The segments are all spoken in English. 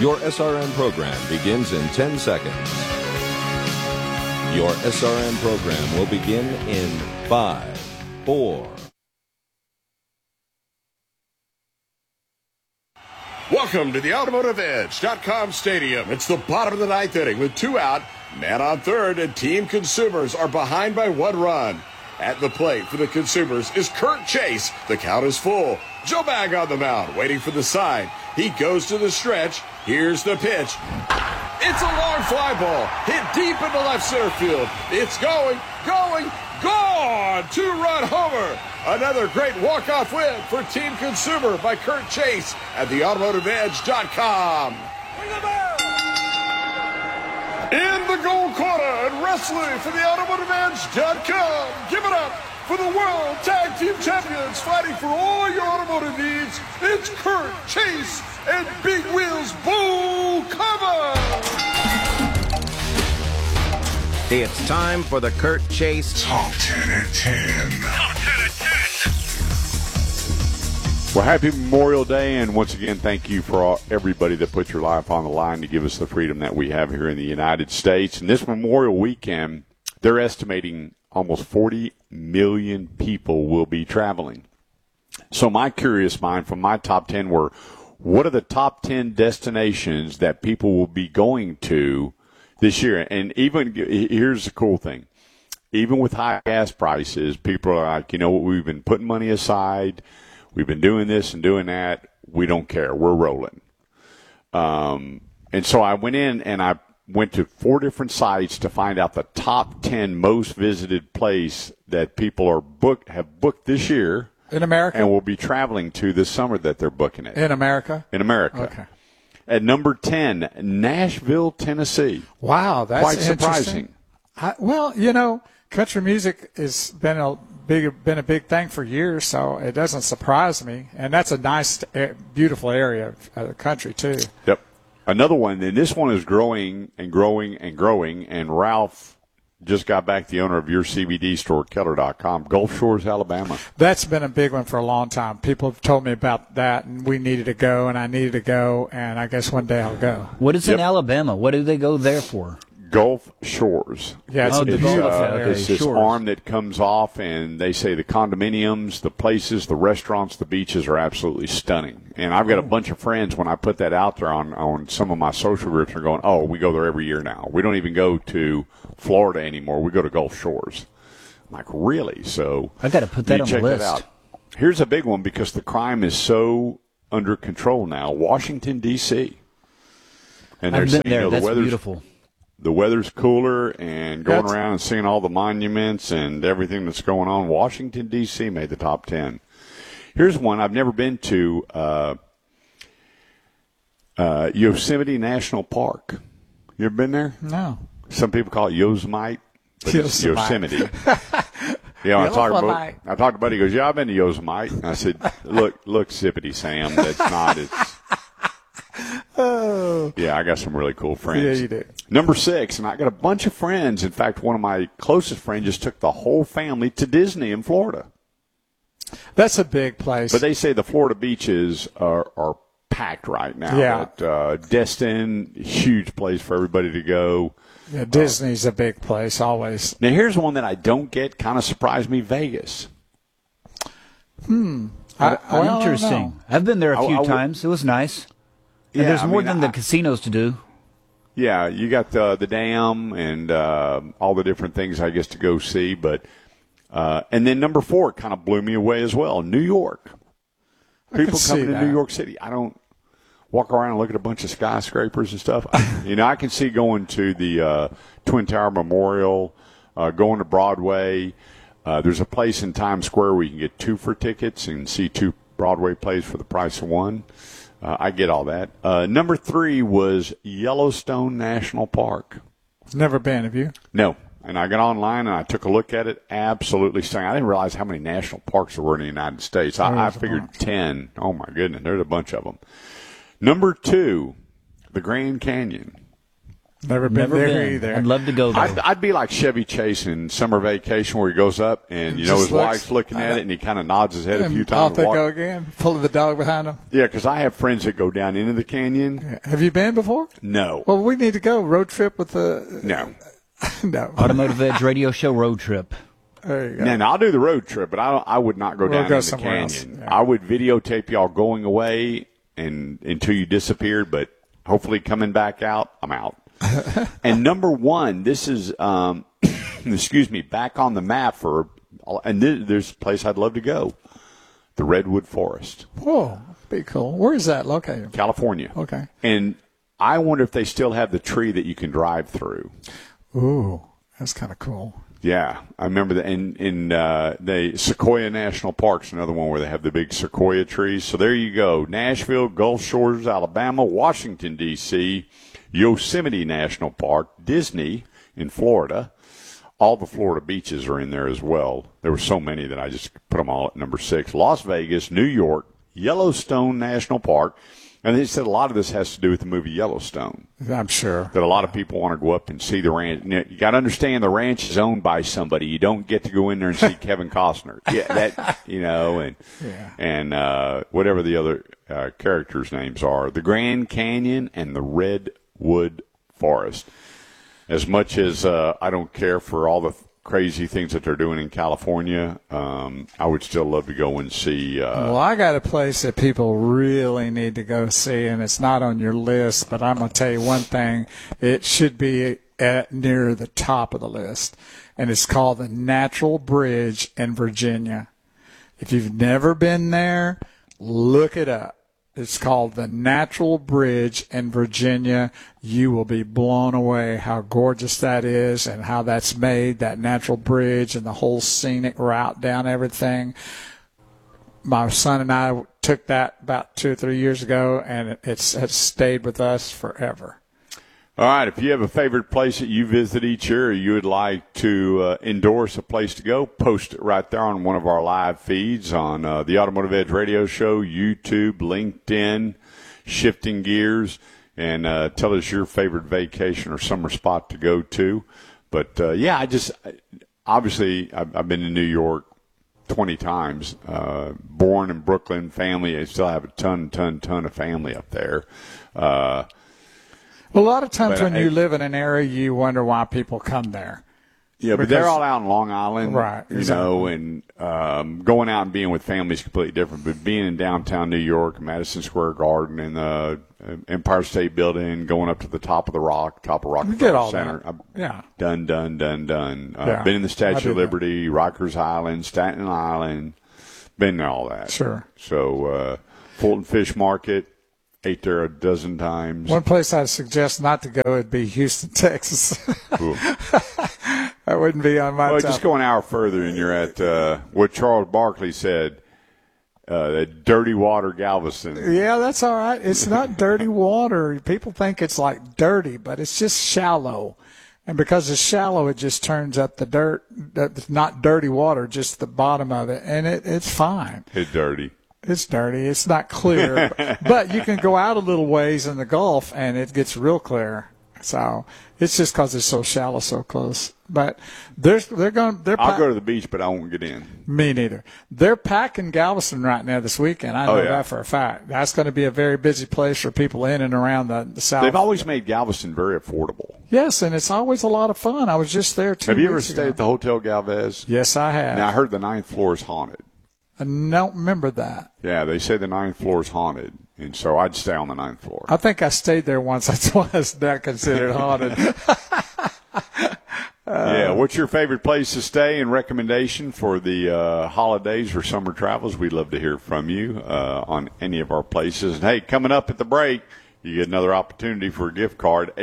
Your SRN program begins in 10 seconds. Your SRN program will begin in 5, 4. Welcome to the AutomotiveEdge.com stadium. It's the bottom of the ninth inning with 2 out, man on third, and Team Consumers are behind by 1 run. At the plate for the Consumers is Kurt Chase. The count is full. Joe Bag on the mound, waiting for the sign. He goes to the stretch. Here's the pitch. It's a long fly ball, hit deep into left center field. It's going, gone! 2-run homer. Another great walk-off win for Team Consumer by Kurt Chase at theAutomotiveEdge.com. In the gold corner and wrestling for theAutomotiveEdge.com. Give it up for the World Tag Team Champions fighting for all your automotive needs. It's Kurt Chase and Big Wheels Bull Cover. It's time for the Kurt Chase Top 10 at 10. Top 10 at 10. Well, happy Memorial Day, and once again, thank you for everybody that put your life on the line to give us the freedom that we have here in the United States. And this Memorial Weekend, they're estimating almost 40 million people will be traveling. So my curious mind from my top 10 were, what are the top 10 destinations that people will be going to this year? And even, here's the cool thing. Even with high gas prices, people are like, you know what, we've been putting money aside. We've been doing this and doing that. We don't care. We're rolling. And so I went in and I went to 4 different sites to find out the top 10 most visited place that people have booked this year. In America? And will be traveling to this summer that they're booking it. In America? In America. Okay. At number 10, Nashville, Tennessee. Wow, that's quite surprising. Well, you know, country music has been a big thing for years, so it doesn't surprise me. And that's a nice, beautiful area of the country, too. Yep. Another one, and this one is growing and growing and growing, and Ralph just got back, the owner of your CBD store, Keller.com, Gulf Shores, Alabama. That's been a big one for a long time. People have told me about that, and we needed to go, and I needed to go, and I guess one day I'll go. What is in Alabama? What do they go there for? Gulf Shores. Yeah, it's it's this arm that comes off, and they say the condominiums, the places, the restaurants, the beaches are absolutely stunning. And I've got a bunch of friends, when I put that out there on some of my social groups, are going, oh, we go there every year now. We don't even go to Florida anymore. We go to Gulf Shores. I'm like, really? So I got to put that on the list. That out. Here's a big one because the crime is so under control now. Washington, D.C. And I've been there. The That's weather's beautiful. The weather's cooler, and going around and seeing all the monuments and everything that's going on. Washington, D.C. made the top 10. Here's one I've never been to, Yosemite National Park. You ever been there? No. Some people call it Yosemite, but it's Yosemite. Yeah, I talked about it. He goes, yeah, I've been to Yosemite. And I said, look, Sippity Sam, that's not it. Oh. Yeah, I got some really cool friends. Yeah, you do. Number 6, and I got a bunch of friends. In fact, one of my closest friends just took the whole family to Disney in Florida. That's a big place. But they say the Florida beaches are packed right now. Yeah. But, Destin, huge place for everybody to go. Yeah, Disney's a big place, always. Now, here's one that I don't get, kind of surprised me, Vegas. Interesting. I've been there a few times. It was nice. And there's more than the casinos to do. Yeah, you got the dam and all the different things, I guess, to go see. But and then number 4 kind of blew me away as well, New York. People coming to New York City. I don't walk around and look at a bunch of skyscrapers and stuff. I can see going to the Twin Tower Memorial, going to Broadway. There's a place in Times Square where you can get 2 for tickets and see 2 Broadway plays for the price of 1. I get all that. Number 3 was Yellowstone National Park. Never been, have you? No. And I got online and I took a look at it. Absolutely stunning. I didn't realize how many national parks there were in the United States. I figured 10. Oh, my goodness. There's a bunch of them. Number 2, the Grand Canyon. Never been there either. I'd love to go there. I'd be like Chevy Chase in Summer Vacation, where he goes up and his wife's looking at it and he kind of nods his head a few times. Off they go again, pulling the dog behind him. Yeah, because I have friends that go down into the canyon. Have you been before? No. Well, we need to go road trip with the. No. No. Automotive Edge Radio Show road trip. There you go. Now, I'll do the road trip, but I would not go down into the canyon. Yeah. I would videotape y'all going away and until you disappeared, but hopefully coming back out, I'm out. And number one, this is, excuse me, back on the map there's a place I'd love to go, the Redwood Forest. Whoa, be cool. Where is that located? California. Okay. And I wonder if they still have the tree that you can drive through. Ooh, that's kind of cool. Yeah, I remember that in the Sequoia National Park's another one where they have the big sequoia trees. So there you go. Nashville, Gulf Shores, Alabama, Washington, D.C., Yosemite National Park, Disney in Florida. All the Florida beaches are in there as well. There were so many that I just put them all at number 6. Las Vegas, New York, Yellowstone National Park. And they said a lot of this has to do with the movie Yellowstone. I'm sure. That a lot of people want to go up and see the ranch. You got to understand the ranch is owned by somebody. You don't get to go in there and see Kevin Costner. Yeah, and whatever the other characters' names are. The Grand Canyon and the Redwood Forest. As much as I don't care for all the crazy things that they're doing in California, I would still love to go and see. Well, I got a place that people really need to go see, and it's not on your list, but I'm going to tell you one thing. It should be near the top of the list, and it's called the Natural Bridge in Virginia. If you've never been there, look it up. It's called the Natural Bridge in Virginia. You will be blown away how gorgeous that is and how that's made, that natural bridge and the whole scenic route down everything. My son and I took that about 2 or 3 years ago, and it's stayed with us forever. All right, if you have a favorite place that you visit each year or you would like to endorse a place to go, post it right there on one of our live feeds on the Automotive Edge Radio Show, YouTube, LinkedIn, Shifting Gears, and tell us your favorite vacation or summer spot to go to. But, obviously I've been to New York 20 times, born in Brooklyn, family. I still have a ton of family up there. Well, a lot of times when you live in an area, you wonder why people come there. Yeah, but they're all out in Long Island, right? And going out and being with family is completely different. But being in downtown New York, Madison Square Garden, and the Empire State Building, going up to the top of Rockefeller Center. Done. Been in the Statue of Liberty, Rikers Island, Staten Island, been to all that. Sure. So Fulton Fish Market. Ate there a dozen times. One place I'd suggest not to go would be Houston, Texas. That wouldn't be on my top. Just go an hour further and you're at what Charles Barkley said, dirty water Galveston. Yeah, that's all right. It's not dirty water. People think it's like dirty, but it's just shallow. And because it's shallow, it just turns up the dirt. That's not dirty water, just the bottom of it. And it's fine. It's dirty. It's dirty. It's not clear, but you can go out a little ways in the Gulf and it gets real clear. So it's just because it's so shallow, so close. But I'll go to the beach, but I won't get in. Me neither. They're packing Galveston right now this weekend. I know that for a fact. That's going to be a very busy place for people in and around the South. They've always made Galveston very affordable. Yes, and it's always a lot of fun. I was just there 2 weeks ago. Have you ever stayed at the Hotel Galvez? Yes, I have. Now, I heard the 9th floor is haunted. I don't remember that. Yeah, they say the 9th floor is haunted, and so I'd stay on the 9th floor. I think I stayed there once. That's why it's not considered haunted. What's your favorite place to stay and recommendation for the holidays or summer travels? We'd love to hear from you on any of our places. And, hey, coming up at the break, you get another opportunity for a gift card,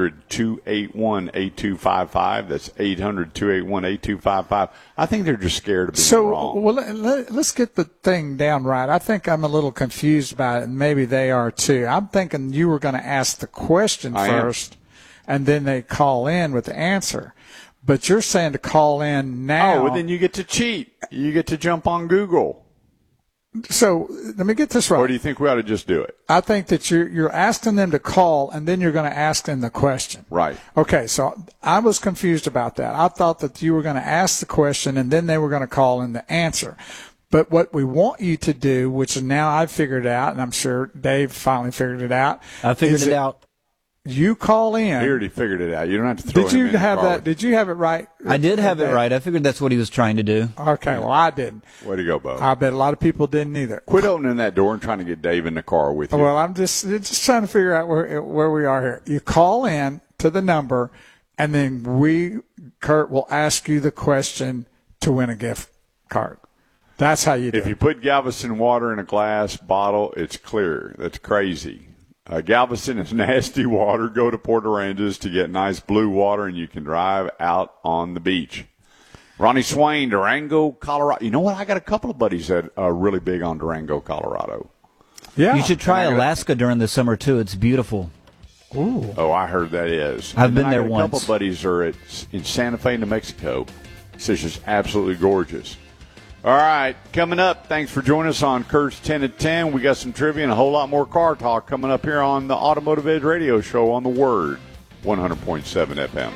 800-281-8255. That's 800-281-8255. I think they're just scared of being wrong. Well, let's get the thing down right. I think I'm a little confused about it, and maybe they are too. I'm thinking you were going to ask the question first, and then they call in with the answer. But you're saying to call in now. Oh, well, then you get to cheat. You get to jump on Google. So let me get this right. Or do you think we ought to just do it? I think that you're asking them to call, and then you're going to ask them the question. Right. Okay, so I was confused about that. I thought that you were going to ask the question, and then they were going to call in the answer. But what we want you to do, which now I've figured out, and I'm sure Dave finally figured it out. I figured it out. You call in. He already figured it out. You don't have to throw Did him you in the have car. that? Did you have it right? I did have it right. I figured that's what he was trying to do. Okay, well, I didn't. Way to go, Bo. I bet a lot of people didn't either. Quit opening that door and trying to get Dave in the car with you. Well, I'm just trying to figure out where we are here. You call in to the number, and then Kurt, will ask you the question to win a gift card. That's how you do it. If you put Galveston water in a glass bottle, it's clear. That's crazy. Galveston is nasty water. Go to Port Aransas to get nice blue water, and you can drive out on the beach. Ronnie Swain, Durango, Colorado. You know what? I got a couple of buddies that are really big on Durango, Colorado. Yeah. You should try Alaska during the summer, too. It's beautiful. Ooh. Oh, I heard that is. I've been there A once. couple of buddies are in Santa Fe, New Mexico. It's just absolutely gorgeous. All right, coming up, thanks for joining us on Kurt's 10 at 10. We got some trivia and a whole lot more car talk coming up here on the Automotive Edge Radio Show on The Word, 100.7 FM.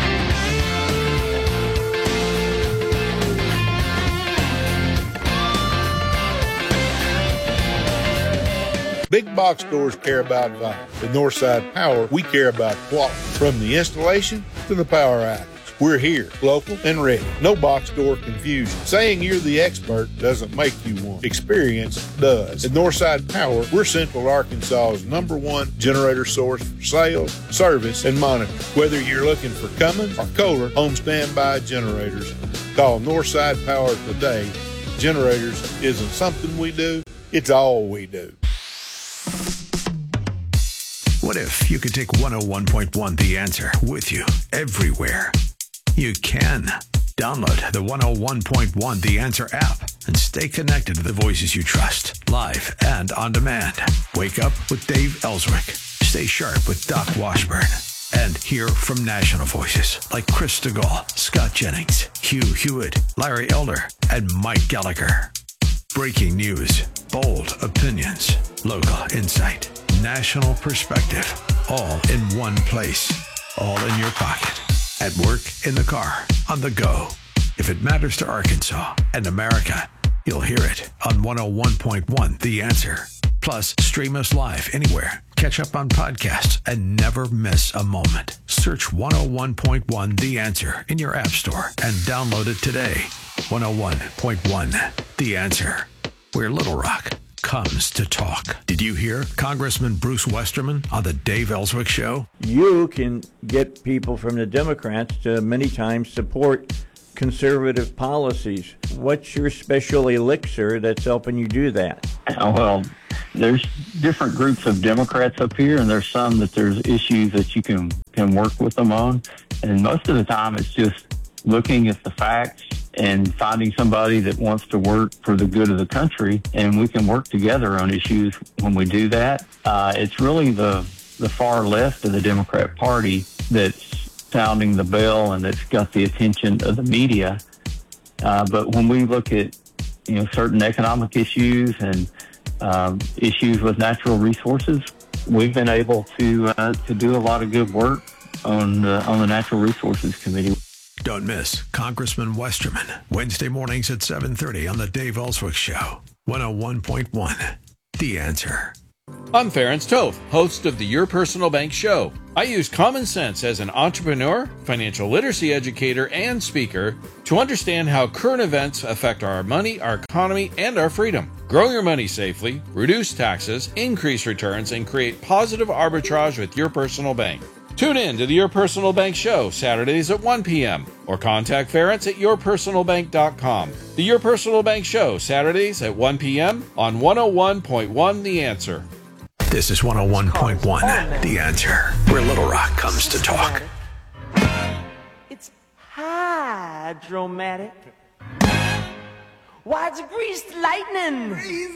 Big box stores care about value. At Northside Power, we care about quality. From the installation to the power outage. We're here, local and ready. No box store confusion. Saying you're the expert doesn't make you one. Experience does. At Northside Power, we're Central Arkansas's #1 generator source for sales, service, and monitoring. Whether you're looking for Cummins or Kohler home standby generators, call Northside Power today. Generators isn't something we do, it's all we do. What if you could take 101.1 The Answer with you everywhere? You can. Download the 101.1 The Answer app and stay connected to the voices you trust, live and on demand. Wake up with Dave Ellswick. Stay sharp with Doc Washburn. And hear from national voices like Chris DeGaulle, Scott Jennings, Hugh Hewitt, Larry Elder, and Mike Gallagher. Breaking news, bold opinions, local insight, national perspective, all in one place, all in your pocket. At work, in the car, on the go. If it matters to Arkansas and America, you'll hear it on 101.1 The Answer. Plus, stream us live anywhere. Catch up on podcasts and never miss a moment. Search 101.1 The Answer in your app store and download it today. 101.1 The Answer, where Little Rock comes to talk. Did you hear Congressman Bruce Westerman on the Dave Ellswick Show? You can get people from the Democrats to many times support conservative policies. What's your special elixir that's helping you do that? Well, there's different groups of Democrats up here, and there's some that there's issues that you can work with them on. And most of the time it's just looking at the facts and finding somebody that wants to work for the good of the country, and we can work together on issues when we do that. It's really the far left of the Democrat Party that's sounding the bell and that's got the attention of the media. But when we look at certain economic issues and issues with natural resources, we've been able to do a lot of good work on the Natural Resources Committee. Don't miss Congressman Westerman, Wednesday mornings at 7:30 on the Dave Ellswick Show, 101.1 The Answer. I'm Ference Toth, host of the Your Personal Bank Show. I use common sense as an entrepreneur, financial literacy educator, and speaker to understand how current events affect our money, our economy, and our freedom. Grow your money safely, reduce taxes, increase returns, and create positive arbitrage with Your Personal Bank. Tune in to the Your Personal Bank Show, Saturdays at 1 p.m. or contact Ference at yourpersonalbank.com. The Your Personal Bank Show, Saturdays at 1 p.m. on 101.1 The Answer. This is 101.1 The Answer, where Little Rock comes to talk. It's hydromatic. Why, it's greased lightning.